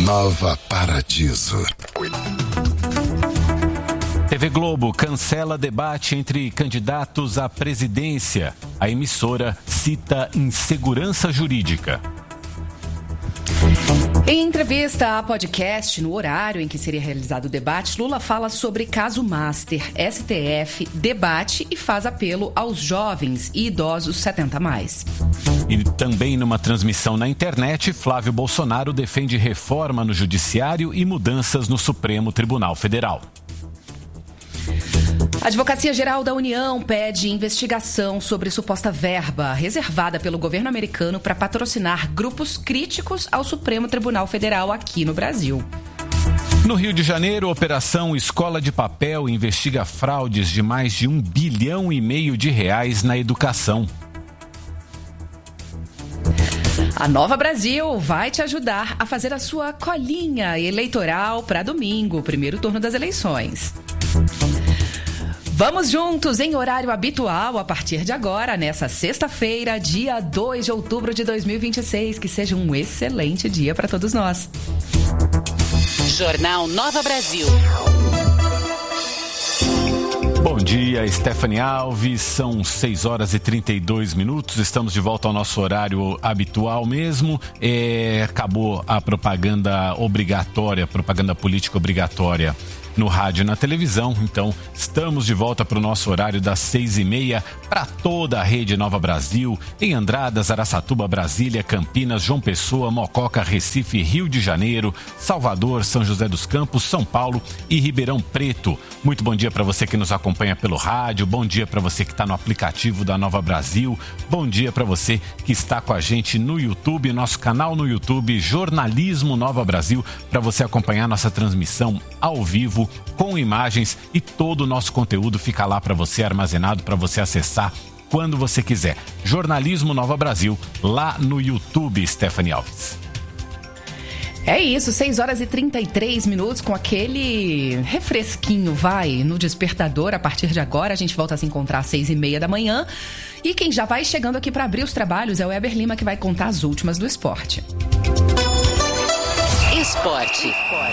Nova Paradiso. TV Globo cancela debate entre candidatos à presidência. A emissora cita insegurança jurídica. Em entrevista à podcast, no horário em que seria realizado o debate, Lula fala sobre caso Master, STF, debate e faz apelo aos jovens e idosos 70+. E também numa transmissão na internet, Flávio Bolsonaro defende reforma no Judiciário e mudanças no Supremo Tribunal Federal. A Advocacia Geral da União pede investigação sobre suposta verba reservada pelo governo americano para patrocinar grupos críticos ao Supremo Tribunal Federal aqui no Brasil. No Rio de Janeiro, a Operação Escola de Papel investiga fraudes de mais de R$1,5 bilhão na educação. A Nova Brasil vai te ajudar a fazer a sua colinha eleitoral para domingo, primeiro turno das eleições. Vamos juntos em horário habitual a partir de agora, nessa sexta-feira, dia 2 de outubro de 2026. Que seja um excelente dia para todos nós. Jornal Nova Brasil. Bom dia, Stephanie Alves, são 6h32, estamos de volta ao nosso horário habitual mesmo. Acabou a propaganda obrigatória, propaganda política obrigatória no rádio e na televisão, então estamos de volta para o nosso horário das 6h30 para toda a rede Nova Brasil, em Andradas, Araçatuba, Brasília, Campinas, João Pessoa, Mococa, Recife, Rio de Janeiro, Salvador, São José dos Campos, São Paulo e Ribeirão Preto. Muito bom dia para você que nos acompanha pelo rádio, bom dia para você que está no aplicativo da Nova Brasil, bom dia para você que está com a gente no YouTube, nosso canal no YouTube, Jornalismo Nova Brasil, para você acompanhar nossa transmissão ao vivo, com imagens, e todo o nosso conteúdo fica lá para você armazenado, para você acessar quando você quiser. Jornalismo Nova Brasil, lá no YouTube, Stephanie Alves. É isso, 6h33, com aquele refresquinho, no despertador. A partir de agora, a gente volta a se encontrar às 6h30 da manhã. E quem já vai chegando aqui para abrir os trabalhos é o Weber Lima, que vai contar as últimas do esporte. Esporte.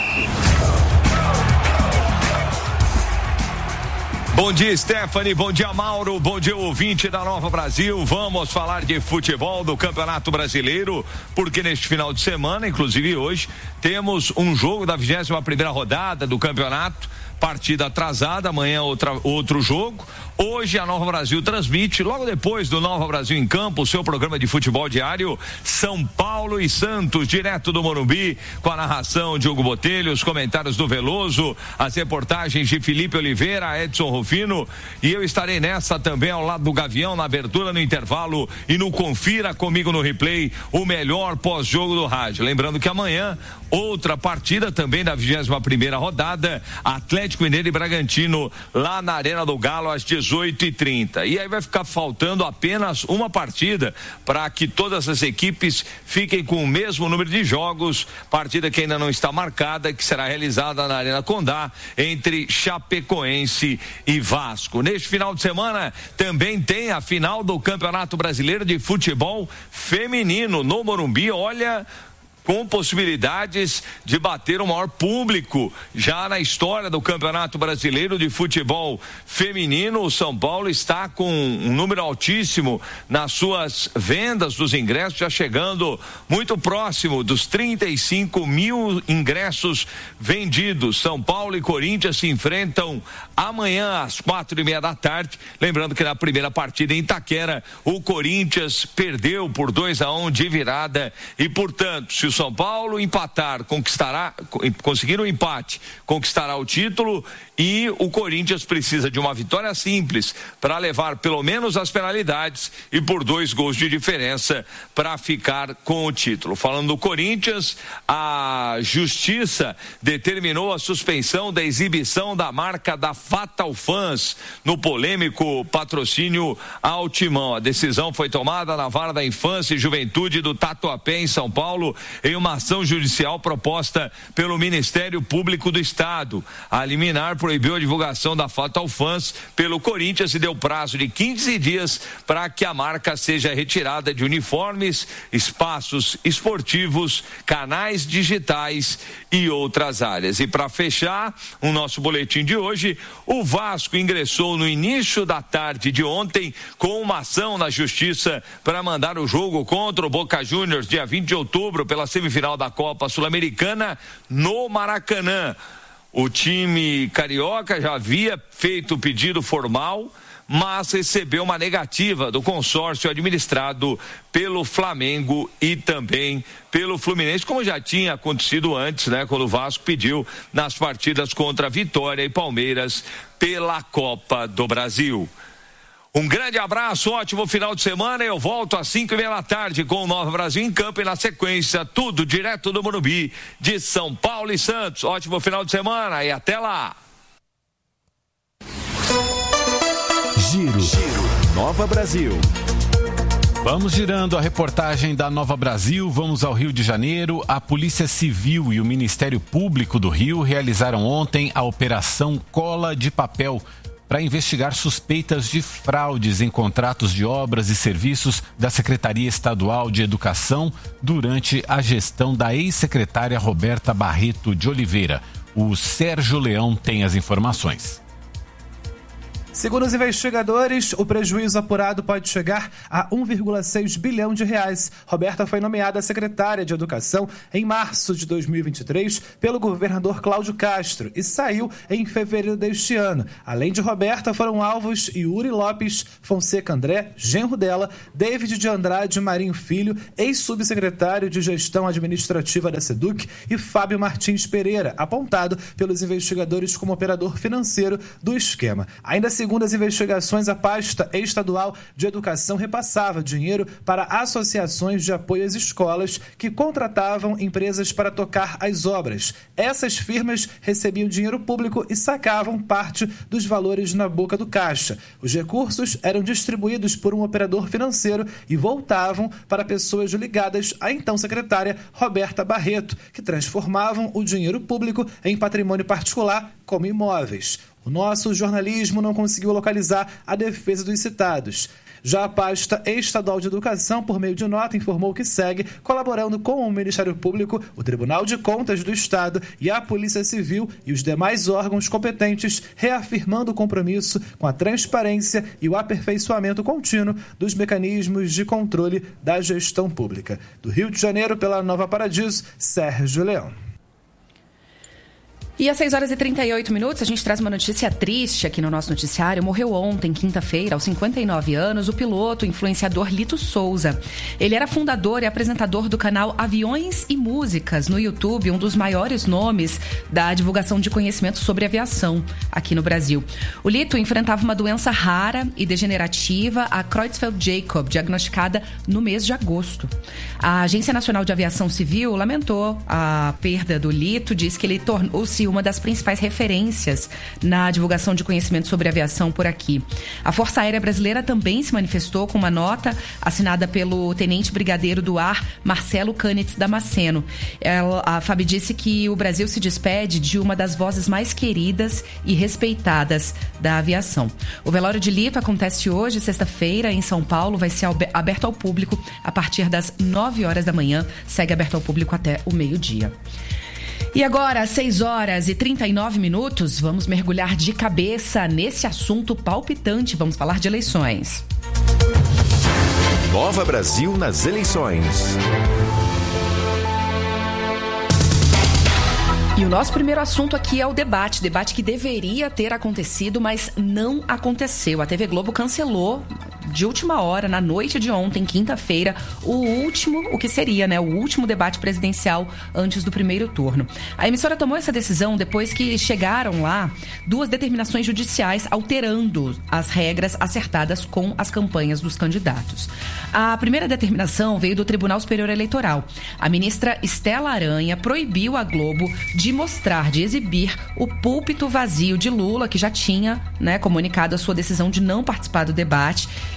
Bom dia, Stephanie, bom dia, Mauro, bom dia, ouvinte da Nova Brasil. Vamos falar de futebol do Campeonato Brasileiro, porque neste final de semana, inclusive hoje, temos um jogo da 21ª rodada do campeonato, partida atrasada, amanhã outro jogo. Hoje a Nova Brasil transmite, logo depois do Nova Brasil em Campo, o seu programa de futebol diário, São Paulo e Santos, direto do Morumbi, com a narração de Hugo Botelho, os comentários do Veloso, as reportagens de Felipe Oliveira, Edson Rufino, e eu estarei nessa também ao lado do Gavião, na abertura, no intervalo e no Confira Comigo no Replay, o melhor pós-jogo do rádio. Lembrando que amanhã, outra partida também da 21ª rodada, Atlético Mineiro e Bragantino, lá na Arena do Galo, às 18h30. E aí vai ficar faltando apenas uma partida para que todas as equipes fiquem com o mesmo número de jogos, partida que ainda não está marcada, que será realizada na Arena Condá, entre Chapecoense e Vasco. Neste final de semana também tem a final do Campeonato Brasileiro de Futebol Feminino no Morumbi. Olha, com possibilidades de bater o maior público já na história do Campeonato Brasileiro de Futebol Feminino. O São Paulo está com um número altíssimo nas suas vendas dos ingressos, já chegando muito próximo dos 35 mil ingressos vendidos. São Paulo e Corinthians se enfrentam amanhã às 4h30 da tarde. Lembrando que na primeira partida em Itaquera, o Corinthians perdeu por 2-1 de virada e, portanto, se o São Paulo empatar, conseguir um empate, conquistará o título, e o Corinthians precisa de uma vitória simples para levar pelo menos as penalidades e por 2 gols de diferença para ficar com o título. Falando do Corinthians, a Justiça determinou a suspensão da exibição da marca da Fatal Fans no polêmico patrocínio ao Timão. A decisão foi tomada na Vara da Infância e Juventude do Tatuapé, em São Paulo, em uma ação judicial proposta pelo Ministério Público do Estado. A liminar proibiu a divulgação da foto ao fãs pelo Corinthians e deu prazo de 15 dias para que a marca seja retirada de uniformes, espaços esportivos, canais digitais e outras áreas. E para fechar o nosso boletim de hoje, o Vasco ingressou no início da tarde de ontem com uma ação na Justiça para mandar o jogo contra o Boca Juniors dia 20 de outubro pela semifinal da Copa Sul-Americana no Maracanã. O time carioca já havia feito o pedido formal, mas recebeu uma negativa do consórcio administrado pelo Flamengo e também pelo Fluminense, como já tinha acontecido antes, né, quando o Vasco pediu nas partidas contra Vitória e Palmeiras pela Copa do Brasil. Um grande abraço, ótimo final de semana. Eu volto às 5:30 da tarde com o Nova Brasil em campo e na sequência tudo direto do Morumbi de São Paulo e Santos. Ótimo final de semana e até lá. Giro Nova Brasil. Vamos girando a reportagem da Nova Brasil, vamos ao Rio de Janeiro. A Polícia Civil e o Ministério Público do Rio realizaram ontem a Operação Cola de Papel para investigar suspeitas de fraudes em contratos de obras e serviços da Secretaria Estadual de Educação durante a gestão da ex-secretária Roberta Barreto de Oliveira. O Sérgio Leão tem as informações. Segundo os investigadores, o prejuízo apurado pode chegar a 1,6 bilhão de reais. Roberta foi nomeada secretária de Educação em março de 2023 pelo governador Cláudio Castro e saiu em fevereiro deste ano. Além de Roberta, foram alvos Yuri Lopes Fonseca André, genro dela, David de Andrade Marinho Filho, ex-subsecretário de Gestão Administrativa da SEDUC, e Fábio Martins Pereira, apontado pelos investigadores como operador financeiro do esquema. Ainda segundo as investigações, a pasta estadual de educação repassava dinheiro para associações de apoio às escolas que contratavam empresas para tocar as obras. Essas firmas recebiam dinheiro público e sacavam parte dos valores na boca do caixa. Os recursos eram distribuídos por um operador financeiro e voltavam para pessoas ligadas à então secretária Roberta Barreto, que transformavam o dinheiro público em patrimônio particular, como imóveis. O nosso jornalismo não conseguiu localizar a defesa dos citados. Já a pasta estadual de educação, por meio de nota, informou que segue colaborando com o Ministério Público, o Tribunal de Contas do Estado e a Polícia Civil e os demais órgãos competentes, reafirmando o compromisso com a transparência e o aperfeiçoamento contínuo dos mecanismos de controle da gestão pública. Do Rio de Janeiro, pela Nova Paradiso, Sérgio Leão. E às 6h38, a gente traz uma notícia triste aqui no nosso noticiário. Morreu ontem, quinta-feira, aos 59 anos, o piloto influenciador Lito Souza. Ele era fundador e apresentador do canal Aviões e Músicas no YouTube, um dos maiores nomes da divulgação de conhecimento sobre aviação aqui no Brasil. O Lito enfrentava uma doença rara e degenerativa, a Creutzfeldt-Jakob, diagnosticada no mês de agosto. A Agência Nacional de Aviação Civil lamentou a perda do Lito, diz que ele tornou-se uma das principais referências na divulgação de conhecimento sobre aviação por aqui. A Força Aérea Brasileira também se manifestou com uma nota assinada pelo Tenente Brigadeiro do Ar, Marcelo Canitz Damasceno. A FAB disse que o Brasil se despede de uma das vozes mais queridas e respeitadas da aviação. O velório de Lito acontece hoje, sexta-feira, em São Paulo, vai ser aberto ao público a partir das 9h da manhã, segue aberto ao público até o meio-dia. E agora, às 6h39, vamos mergulhar de cabeça nesse assunto palpitante. Vamos falar de eleições. Nova Brasil nas eleições. E o nosso primeiro assunto aqui é o debate que deveria ter acontecido, mas não aconteceu. A TV Globo cancelou de última hora, na noite de ontem, quinta-feira, o que seria, né, o último debate presidencial antes do primeiro turno. A emissora tomou essa decisão depois que chegaram lá 2 determinações judiciais alterando as regras acertadas com as campanhas dos candidatos. A primeira determinação veio do Tribunal Superior Eleitoral. A ministra Estela Aranha proibiu a Globo de exibir o púlpito vazio de Lula, que já tinha, né, comunicado a sua decisão de não participar do debate, e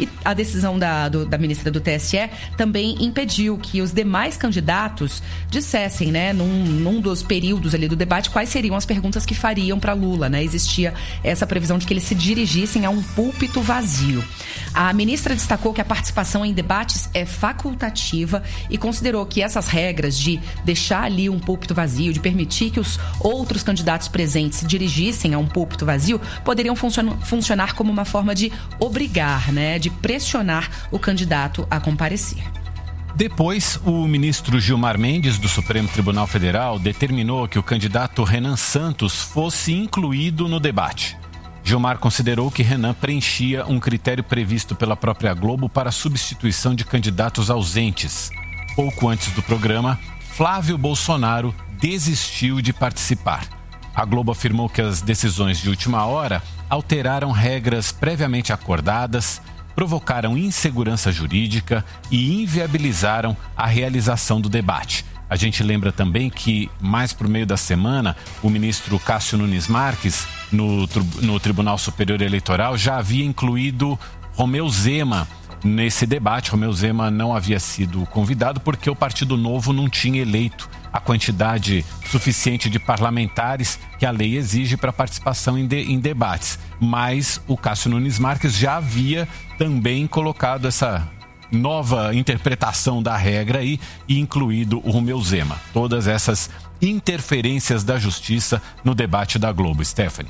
E a decisão da ministra do TSE também impediu que os demais candidatos dissessem, né, num dos períodos ali do debate, quais seriam as perguntas que fariam para Lula, né? Existia essa previsão de que eles se dirigissem a um púlpito vazio. A ministra destacou que a participação em debates é facultativa e considerou que essas regras de deixar ali um púlpito vazio, de permitir que os outros candidatos presentes se dirigissem a um púlpito vazio, poderiam funcionar como uma forma de obrigar, né, de pressionar o candidato a comparecer. Depois, o ministro Gilmar Mendes, do Supremo Tribunal Federal, determinou que o candidato Renan Santos fosse incluído no debate. Gilmar considerou que Renan preenchia um critério previsto pela própria Globo para a substituição de candidatos ausentes. Pouco antes do programa, Flávio Bolsonaro desistiu de participar. A Globo afirmou que as decisões de última hora alteraram regras previamente acordadas, provocaram insegurança jurídica e inviabilizaram a realização do debate. A gente lembra também que, mais para o meio da semana, o ministro Cássio Nunes Marques, no Tribunal Superior Eleitoral, já havia incluído Romeu Zema nesse debate. Romeu Zema não havia sido convidado porque o Partido Novo não tinha eleito a quantidade suficiente de parlamentares que a lei exige para participação em debates. Mas o Cássio Nunes Marques já havia também colocado essa nova interpretação da regra aí e incluído o Romeu Zema. Todas essas interferências da justiça no debate da Globo. Stephanie.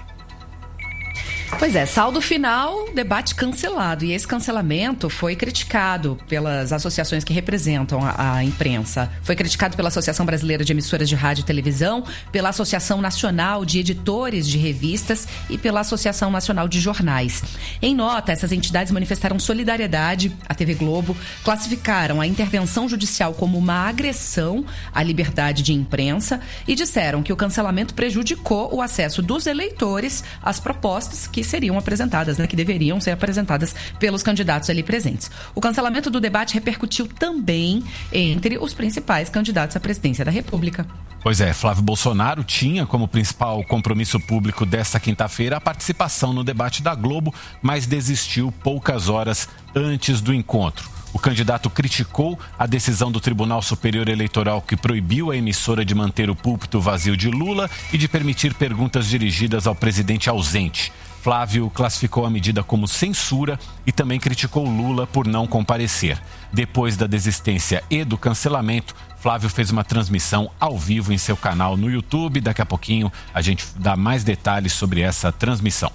Pois é, saldo final, debate cancelado. E esse cancelamento foi criticado pelas associações que representam a imprensa. Foi criticado pela Associação Brasileira de Emissoras de Rádio e Televisão, pela Associação Nacional de Editores de Revistas e pela Associação Nacional de Jornais. Em nota, essas entidades manifestaram solidariedade à TV Globo, classificaram a intervenção judicial como uma agressão à liberdade de imprensa e disseram que o cancelamento prejudicou o acesso dos eleitores às propostas que seriam apresentadas, né, que deveriam ser apresentadas pelos candidatos ali presentes. O cancelamento do debate repercutiu também entre os principais candidatos à presidência da República. Pois é, Flávio Bolsonaro tinha como principal compromisso público desta quinta-feira a participação no debate da Globo, mas desistiu poucas horas antes do encontro. O candidato criticou a decisão do Tribunal Superior Eleitoral que proibiu a emissora de manter o púlpito vazio de Lula e de permitir perguntas dirigidas ao presidente ausente. Flávio classificou a medida como censura e também criticou Lula por não comparecer. Depois da desistência e do cancelamento, Flávio fez uma transmissão ao vivo em seu canal no YouTube. Daqui a pouquinho a gente dá mais detalhes sobre essa transmissão.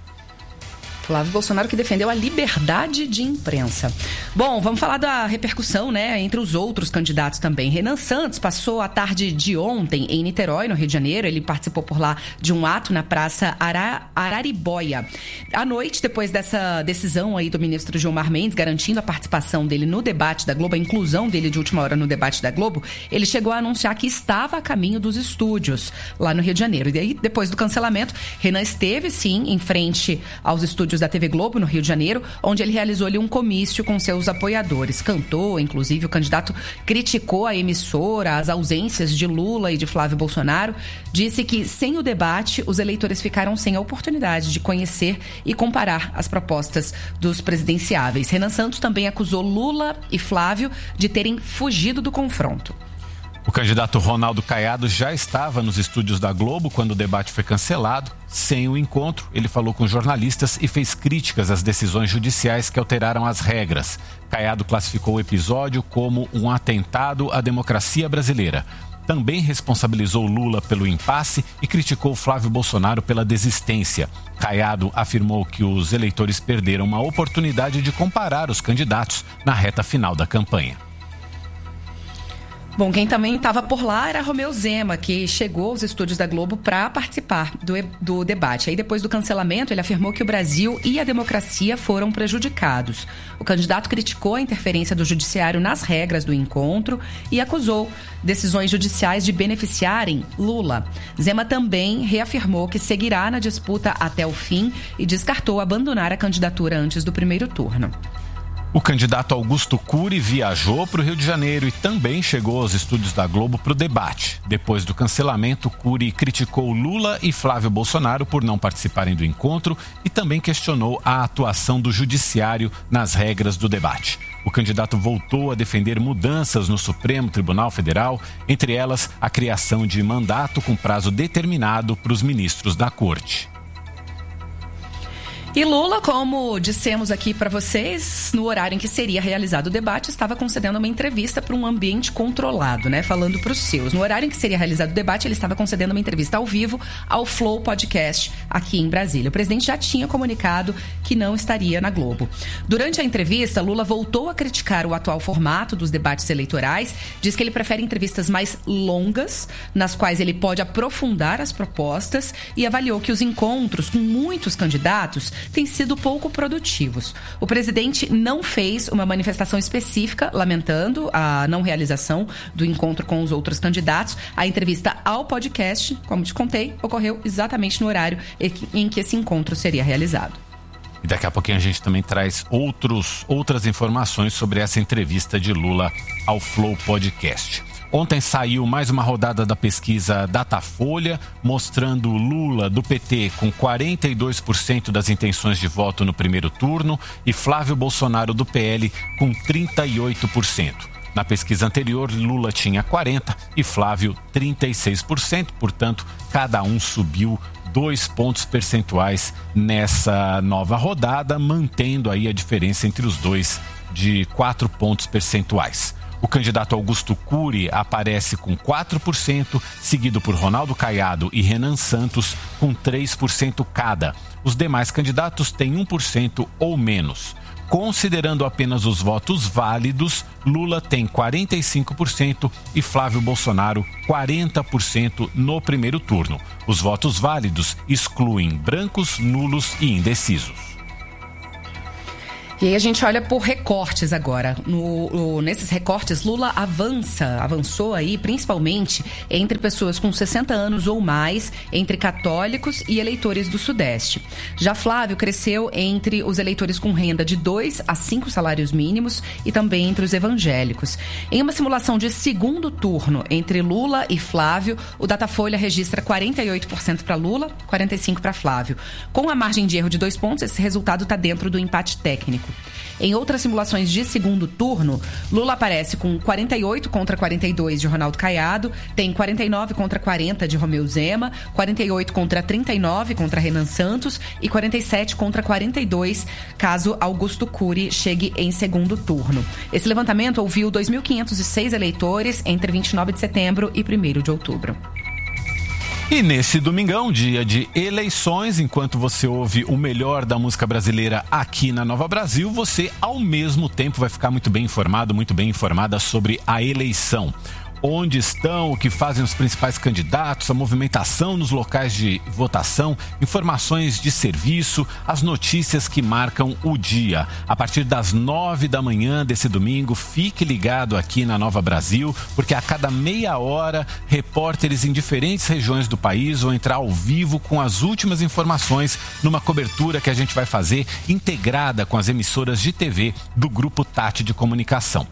Flávio Bolsonaro, que defendeu a liberdade de imprensa. Bom, vamos falar da repercussão, né, entre os outros candidatos também. Renan Santos passou a tarde de ontem em Niterói, no Rio de Janeiro. Ele participou por lá de um ato na Praça Araribóia. À noite, depois dessa decisão aí do ministro Gilmar Mendes, garantindo a participação dele no debate da Globo, a inclusão dele de última hora no debate da Globo, ele chegou a anunciar que estava a caminho dos estúdios lá no Rio de Janeiro. E aí, depois do cancelamento, Renan esteve, sim, em frente aos estúdios da TV Globo, no Rio de Janeiro, onde ele realizou ali um comício com seus apoiadores. Cantou, inclusive, o candidato criticou a emissora, as ausências de Lula e de Flávio Bolsonaro. Disse que, sem o debate, os eleitores ficaram sem a oportunidade de conhecer e comparar as propostas dos presidenciáveis. Renan Santos também acusou Lula e Flávio de terem fugido do confronto. O candidato Ronaldo Caiado já estava nos estúdios da Globo quando o debate foi cancelado. Sem o encontro, ele falou com jornalistas e fez críticas às decisões judiciais que alteraram as regras. Caiado classificou o episódio como um atentado à democracia brasileira. Também responsabilizou Lula pelo impasse e criticou Flávio Bolsonaro pela desistência. Caiado afirmou que os eleitores perderam uma oportunidade de comparar os candidatos na reta final da campanha. Bom, quem também estava por lá era Romeu Zema, que chegou aos estúdios da Globo para participar do debate. Aí, depois do cancelamento, ele afirmou que o Brasil e a democracia foram prejudicados. O candidato criticou a interferência do judiciário nas regras do encontro e acusou decisões judiciais de beneficiarem Lula. Zema também reafirmou que seguirá na disputa até o fim e descartou abandonar a candidatura antes do primeiro turno. O candidato Augusto Cury viajou para o Rio de Janeiro e também chegou aos estúdios da Globo para o debate. Depois do cancelamento, Cury criticou Lula e Flávio Bolsonaro por não participarem do encontro e também questionou a atuação do judiciário nas regras do debate. O candidato voltou a defender mudanças no Supremo Tribunal Federal, entre elas a criação de mandato com prazo determinado para os ministros da Corte. E Lula, como dissemos aqui para vocês, no horário em que seria realizado o debate, estava concedendo uma entrevista para um ambiente controlado, né? Falando para os seus. No horário em que seria realizado o debate, ele estava concedendo uma entrevista ao vivo ao Flow Podcast aqui em Brasília. O presidente já tinha comunicado que não estaria na Globo. Durante a entrevista, Lula voltou a criticar o atual formato dos debates eleitorais, diz que ele prefere entrevistas mais longas, nas quais ele pode aprofundar as propostas, e avaliou que os encontros com muitos candidatos têm sido pouco produtivos. O presidente não fez uma manifestação específica lamentando a não realização do encontro com os outros candidatos. A entrevista ao podcast, como te contei, ocorreu exatamente no horário em que esse encontro seria realizado. E daqui a pouquinho a gente também traz outras informações sobre essa entrevista de Lula ao Flow Podcast. Ontem saiu mais uma rodada da pesquisa Datafolha, mostrando Lula, do PT, com 42% das intenções de voto no primeiro turno e Flávio Bolsonaro, do PL, com 38%. Na pesquisa anterior, Lula tinha 40% e Flávio 36%, portanto, cada um subiu 2 pontos percentuais nessa nova rodada, mantendo aí a diferença entre os dois de 4 pontos percentuais. O candidato Augusto Cury aparece com 4%, seguido por Ronaldo Caiado e Renan Santos com 3% cada. Os demais candidatos têm 1% ou menos. Considerando apenas os votos válidos, Lula tem 45% e Flávio Bolsonaro 40% no primeiro turno. Os votos válidos excluem brancos, nulos e indecisos. E aí a gente olha por recortes agora. Nesses recortes, Lula avançou aí principalmente entre pessoas com 60 anos ou mais, entre católicos e eleitores do Sudeste. Já Flávio cresceu entre os eleitores com renda de 2 a 5 salários mínimos e também entre os evangélicos. Em uma simulação de segundo turno entre Lula e Flávio, o Datafolha registra 48% para Lula, 45% para Flávio. Com a margem de erro de 2 pontos, esse resultado está dentro do empate técnico. Em outras simulações de segundo turno, Lula aparece com 48 contra 42 de Ronaldo Caiado, tem 49 contra 40 de Romeu Zema, 48 contra 39 contra Renan Santos e 47 contra 42 caso Augusto Cury chegue em segundo turno. Esse levantamento ouviu 2.506 eleitores entre 29 de setembro e 1º de outubro. E nesse domingão, dia de eleições, enquanto você ouve o melhor da música brasileira aqui na Nova Brasil, você ao mesmo tempo vai ficar muito bem informado, muito bem informada sobre a eleição. Onde estão, o que fazem os principais candidatos, a movimentação nos locais de votação, informações de serviço, as notícias que marcam o dia. A partir das 9 da manhã desse domingo, fique ligado aqui na Nova Brasil, porque a cada meia hora, repórteres em diferentes regiões do país vão entrar ao vivo com as últimas informações numa cobertura que a gente vai fazer integrada com as emissoras de TV do Grupo Tati de Comunicação.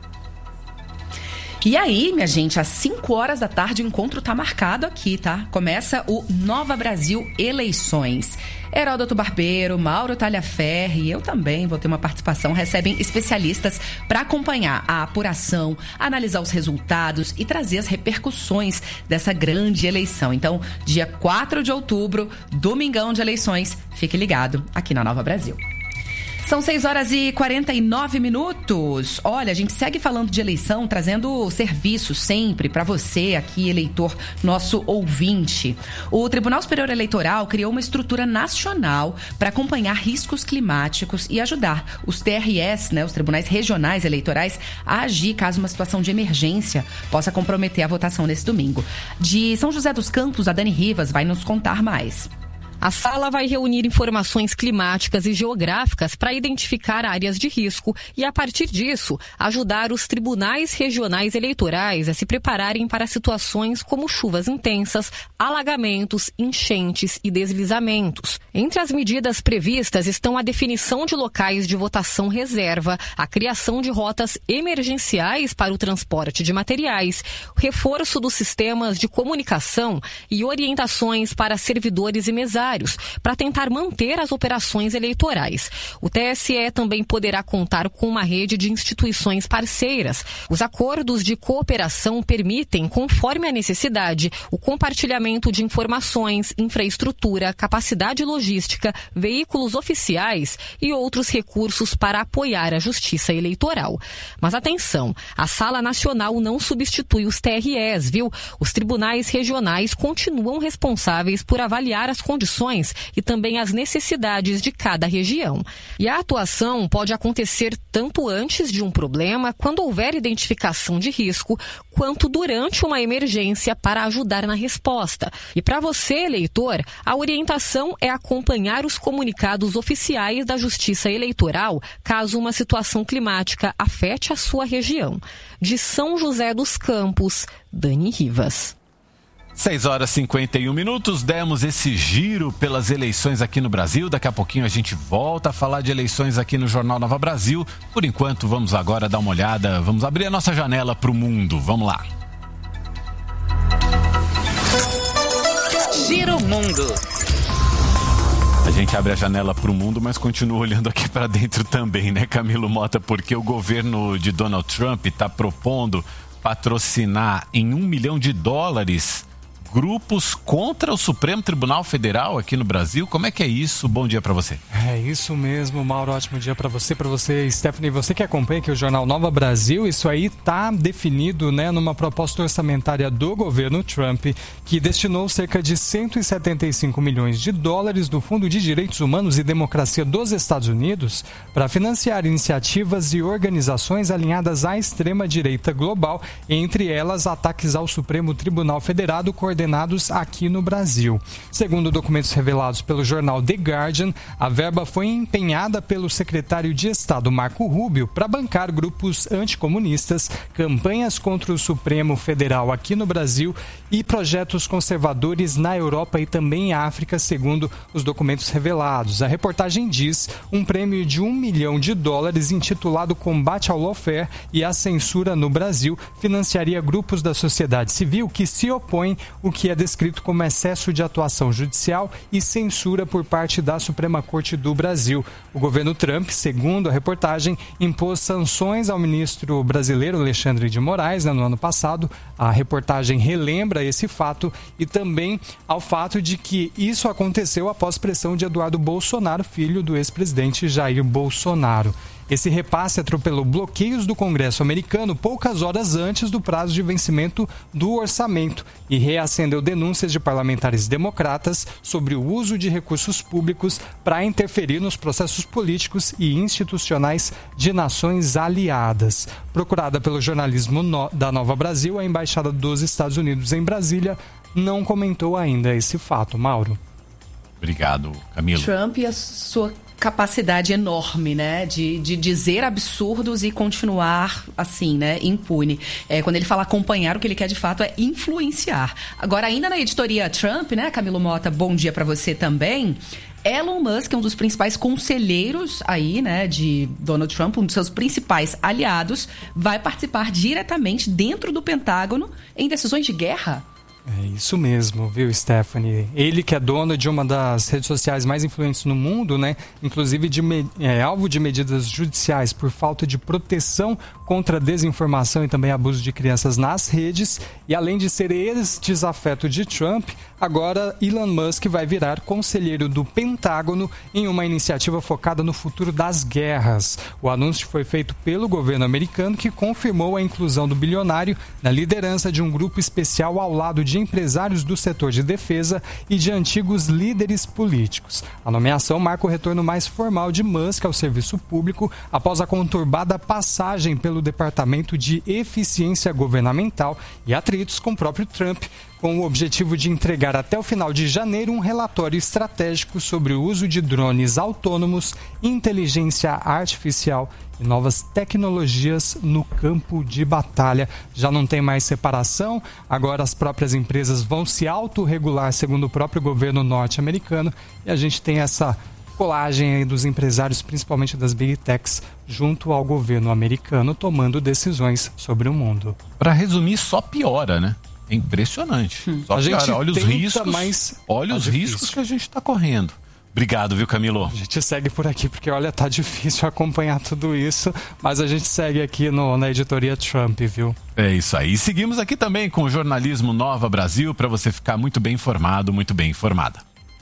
E aí, minha gente, às 5 horas da tarde o encontro tá marcado aqui, tá? Começa o Nova Brasil Eleições. Heródoto Barbeiro, Mauro Talhaferri e eu também vou ter uma participação. Recebem especialistas para acompanhar a apuração, analisar os resultados e trazer as repercussões dessa grande eleição. Então, dia 4 de outubro, domingão de eleições, fique ligado aqui na Nova Brasil. São 6 horas e 49 minutos. Olha, a gente segue falando de eleição, trazendo serviço sempre para você aqui, eleitor, nosso ouvinte. O Tribunal Superior Eleitoral criou uma estrutura nacional para acompanhar riscos climáticos e ajudar os TRS, né, os Tribunais Regionais Eleitorais, a agir caso uma situação de emergência possa comprometer a votação nesse domingo. De São José dos Campos, a Dani Rivas vai nos contar mais. A sala vai reunir informações climáticas e geográficas para identificar áreas de risco e, a partir disso, ajudar os tribunais regionais eleitorais a se prepararem para situações como chuvas intensas, alagamentos, enchentes e deslizamentos. Entre as medidas previstas estão a definição de locais de votação reserva, a criação de rotas emergenciais para o transporte de materiais, o reforço dos sistemas de comunicação e orientações para servidores e mesários, para tentar manter as operações eleitorais. O TSE também poderá contar com uma rede de instituições parceiras. Os acordos de cooperação permitem, conforme a necessidade, o compartilhamento de informações, infraestrutura, capacidade logística, veículos oficiais e outros recursos para apoiar a justiça eleitoral. Mas atenção, a Sala Nacional não substitui os TREs, viu? Os tribunais regionais continuam responsáveis por avaliar as condições e também as necessidades de cada região. E a atuação pode acontecer tanto antes de um problema, quando houver identificação de risco, quanto durante uma emergência para ajudar na resposta. E para você, eleitor, a orientação é acompanhar os comunicados oficiais da Justiça Eleitoral caso uma situação climática afete a sua região. De São José dos Campos, Dani Rivas. 6h51, demos esse giro pelas eleições aqui no Brasil. Daqui a pouquinho a gente volta a falar de eleições aqui no Jornal Nova Brasil. Por enquanto, vamos agora dar uma olhada, vamos abrir a nossa janela para o mundo. Vamos lá. Giro Mundo. A gente abre a janela para o mundo, mas continua olhando aqui para dentro também, né, Camilo Mota? Porque o governo de Donald Trump está propondo patrocinar em $1 milhão grupos contra o Supremo Tribunal Federal aqui no Brasil. Como é que é isso? Bom dia para você. É isso mesmo, Mauro. Ótimo dia para você, Stephanie. Você que acompanha aqui o Jornal Nova Brasil, isso aí está definido, né, numa proposta orçamentária do governo Trump, que destinou cerca de $175 milhões do Fundo de Direitos Humanos e Democracia dos Estados Unidos para financiar iniciativas e organizações alinhadas à extrema-direita global, entre elas ataques ao Supremo Tribunal Federal coordenados aqui no Brasil. Segundo documentos revelados pelo jornal The Guardian, a verba foi empenhada pelo secretário de Estado Marco Rubio para bancar grupos anticomunistas, campanhas contra o Supremo Federal aqui no Brasil e projetos conservadores na Europa e também em África, segundo os documentos revelados. A reportagem diz um prêmio de $1 milhão intitulado Combate ao Lawfare e à Censura no Brasil financiaria grupos da sociedade civil que se opõem o que é descrito como excesso de atuação judicial e censura por parte da Suprema Corte do Brasil. O governo Trump, segundo a reportagem, impôs sanções ao ministro brasileiro Alexandre de Moraes, no ano passado. A reportagem relembra esse fato e também ao fato de que isso aconteceu após pressão de Eduardo Bolsonaro, filho do ex-presidente Jair Bolsonaro. Esse repasse atropelou bloqueios do Congresso americano poucas horas antes do prazo de vencimento do orçamento e reacendeu denúncias de parlamentares democratas sobre o uso de recursos públicos para interferir nos processos políticos e institucionais de nações aliadas. Procurada pelo jornalismo da Nova Brasil, a Embaixada dos Estados Unidos em Brasília não comentou ainda esse fato. Mauro. Obrigado, Camilo. Trump e a sua capacidade enorme, né, de dizer absurdos e continuar assim, né, impune. Quando ele fala acompanhar, o que ele quer de fato é influenciar. Agora, ainda na editoria Trump, né, Camilo Mota, bom dia para você também. Elon Musk é um dos principais conselheiros aí, né, de Donald Trump, um dos seus principais aliados, vai participar diretamente dentro do Pentágono em decisões de guerra. É isso mesmo, viu, Stephanie? Ele que é dono de uma das redes sociais mais influentes no mundo, né? Inclusive alvo de medidas judiciais por falta de proteção contra desinformação e também abuso de crianças nas redes. E além de ser ex-desafeto de Trump, agora Elon Musk vai virar conselheiro do Pentágono em uma iniciativa focada no futuro das guerras. O anúncio foi feito pelo governo americano, que confirmou a inclusão do bilionário na liderança de um grupo especial ao lado de empresários do setor de defesa e de antigos líderes políticos. A nomeação marca o retorno mais formal de Musk ao serviço público após a conturbada passagem pelo Departamento de Eficiência Governamental e atritos com o próprio Trump, com o objetivo de entregar até o final de janeiro um relatório estratégico sobre o uso de drones autônomos, inteligência artificial e novas tecnologias no campo de batalha. Já não tem mais separação, agora as próprias empresas vão se autorregular, segundo o próprio governo norte-americano, e a gente tem essa colagem aí dos empresários, principalmente das Big Techs, junto ao governo americano, tomando decisões sobre o mundo. Para resumir, só piora, né? É impressionante. Só a gente olha os riscos, mas olha os riscos que a gente está correndo. Obrigado, viu, Camilo? A gente segue por aqui, porque olha, tá difícil acompanhar tudo isso, mas a gente segue aqui na editoria Trump, viu? É isso aí. E seguimos aqui também com o jornalismo Nova Brasil, para você ficar muito bem informado, muito bem informada.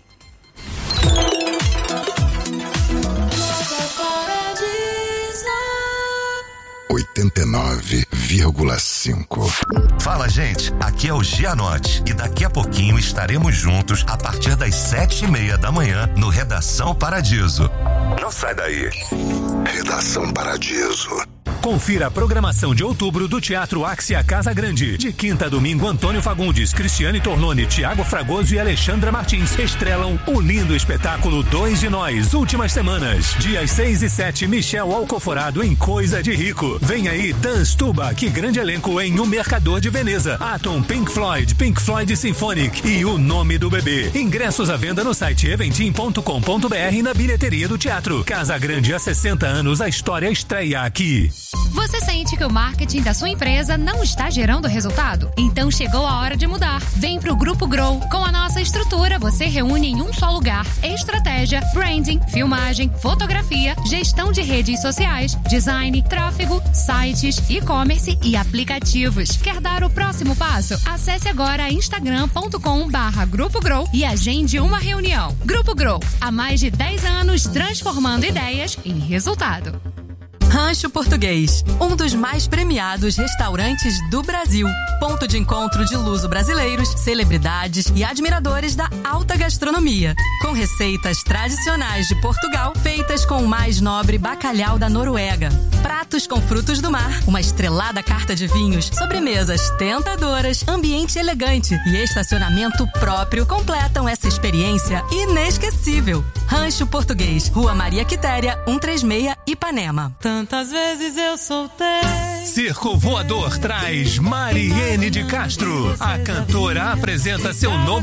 89,5. Fala, gente, aqui é o Gianotti e daqui a pouquinho estaremos juntos a partir das 7:30 da manhã no Redação Paradiso. Não sai daí. Redação Paradiso. Confira a programação de outubro do Teatro Axia Casa Grande. De quinta a domingo, Antônio Fagundes, Cristiane Torlone, Tiago Fragoso e Alexandra Martins estrelam o lindo espetáculo Dois de Nós, Últimas Semanas. Dias 6 e 7, Michel Alcoforado em Coisa de Rico. Vem aí Dance Tuba, que grande elenco em O Mercador de Veneza. Atom, Pink Floyd Symphonic e O Nome do Bebê. Ingressos à venda no site eventim.com.br e na bilheteria do teatro. Casa Grande, há 60 anos, a história estreia aqui. Você sente que o marketing da sua empresa não está gerando resultado? Então chegou a hora de mudar. Vem pro Grupo Grow. Com a nossa estrutura, você reúne em um só lugar estratégia, branding, filmagem, fotografia, gestão de redes sociais, design, tráfego, sites, e-commerce e aplicativos. Quer dar o próximo passo? Acesse agora instagram.com/Grupo Grow e agende uma reunião. Grupo Grow, há mais de 10 anos transformando ideias em resultado. Rancho Português, um dos mais premiados restaurantes do Brasil. Ponto de encontro de luso-brasileiros, celebridades e admiradores da alta gastronomia. Com receitas tradicionais de Portugal, feitas com o mais nobre bacalhau da Noruega. Pratos com frutos do mar, uma estrelada carta de vinhos, sobremesas tentadoras, ambiente elegante e estacionamento próprio completam essa experiência inesquecível. Rancho Português, Rua Maria Quitéria, 136, Ipanema. Tantas vezes eu soltei. Circo Voador traz Mariene de Castro. A cantora apresenta seu novo